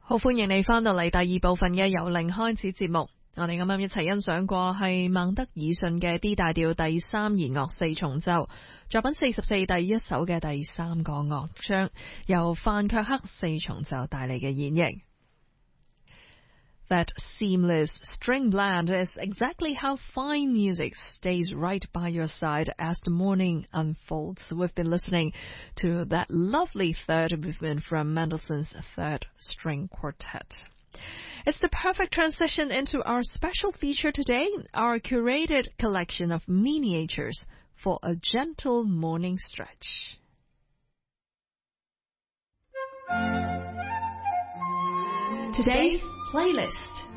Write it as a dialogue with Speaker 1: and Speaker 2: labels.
Speaker 1: 好，歡迎你返到嚟第二部分嘅由零開始節目。我哋啱啱一齊欣賞過係孟德爾遜嘅 D 大調第三弦樂四重奏，作品44第一首嘅第三個樂章，由范卻克四重奏帶嚟嘅演繹。That seamless string blend is exactly how fine music stays right by your side as the morning unfolds. We've been listening to that lovely third movement from Mendelssohn's Third String Quartet. It's the perfect transition into our special feature today, our curated collection of miniatures for a gentle morning stretch. Today's playlist.